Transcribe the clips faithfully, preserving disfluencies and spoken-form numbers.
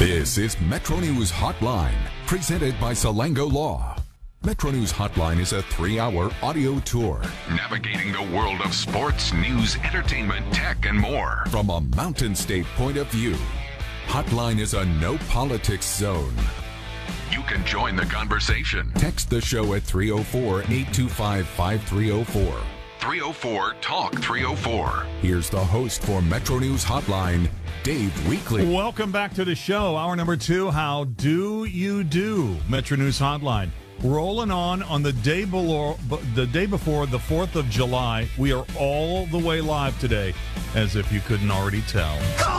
This is Metro News Hotline, presented by Salango Law. Metro News Hotline is a three-hour audio tour, navigating the world of sports, news, entertainment, tech, and more from a Mountain State point of view. Hotline is a no-politics zone. You can join the conversation. Text the show at three oh four, eight two five, five three oh four. three oh four, talk three oh four. Here's the host for Metro News Hotline, Dave Weekly. Welcome back to the show. Hour number two, how do you do? Metro News Hotline. Rolling on on the day below, the day before the fourth of July. We are all the way live today, as if you couldn't already tell.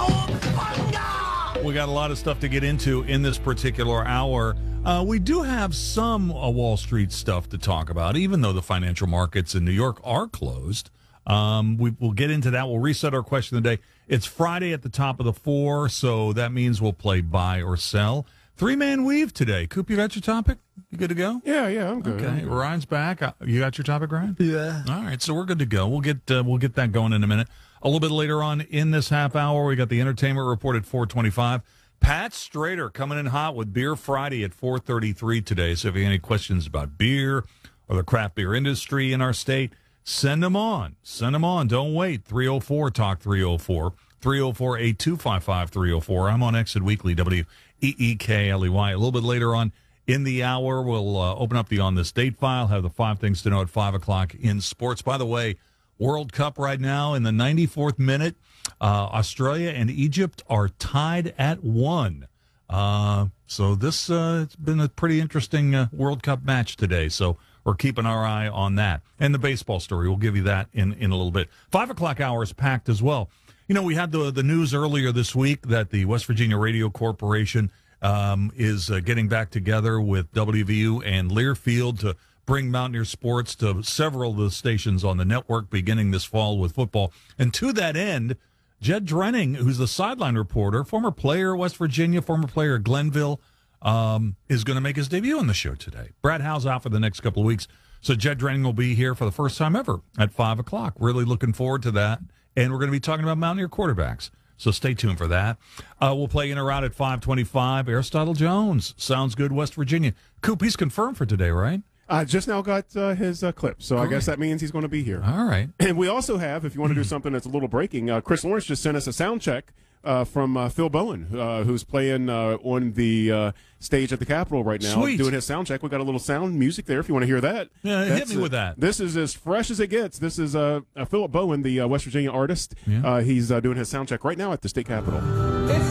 We got a lot of stuff to get into in this particular hour. Uh, we do have some uh, Wall Street stuff to talk about, even though the financial markets in New York are closed. Um, we, we'll get into that. We'll reset our question of the day. It's Friday at the top of the four, so that means we'll play buy or sell. Three-man weave today. Coop, you got your topic? You good to go? Yeah, yeah, I'm good. Okay, I'm good. Ryan's back. Uh, You got your topic, Ryan? Yeah. All right, so we're good to go. We'll get uh, we'll get that going in a minute. A little bit later on in this half hour, we got the entertainment report at four twenty-five. Pat Strader coming in hot with Beer Friday at four thirty-three today. So if you have any questions about beer or the craft beer industry in our state, send them on. Send them on. Don't wait. three oh four, talk three oh four. three oh four, eight two five, five three oh four. I'm on Exit Weekly, W E E K L E Y. A little bit later on in the hour, we'll uh, open up the On This Date file, have the five things to know at five o'clock in sports. By the way, World Cup right now in the ninety-fourth minute. Uh, Australia and Egypt are tied at one. Uh, so this uh, it's been a pretty interesting uh, World Cup match today. So we're keeping our eye on that. And the baseball story, we'll give you that in, in a little bit. Five o'clock hour is packed as well. You know, we had the, the news earlier this week that the West Virginia Radio Corporation um, is uh, getting back together with W V U and Learfield to bring Mountaineer sports to several of the stations on the network beginning this fall with football. And to that end, Jed Drenning, who's the sideline reporter, former player at West Virginia, former player at Glenville, um, is going to make his debut on the show today. Brad Howe's out for the next couple of weeks, so Jed Drenning will be here for the first time ever at five o'clock. Really looking forward to that. And we're going to be talking about Mountaineer quarterbacks, so stay tuned for that. Uh, we'll play in or out at five twenty-five. Aristotle Jones, sounds good, West Virginia. Coop, he's confirmed for today, right? I just now got uh, his uh, clip, so Great. I guess that means he's going to be here. All right. And we also have, if you want to do something that's a little breaking, uh, Chris Lawrence just sent us a sound check uh, from uh, Phil Bowen, uh, who's playing uh, on the uh, stage at the Capitol right now, Sweet. doing his sound check. We got a little sound music there if you want to hear that. Yeah, That's hit me it. with that. This is as fresh as it gets. This is uh, uh, Philip Bowen, the uh, West Virginia artist. Yeah. Uh, he's uh, doing his sound check right now at the state Capitol. It's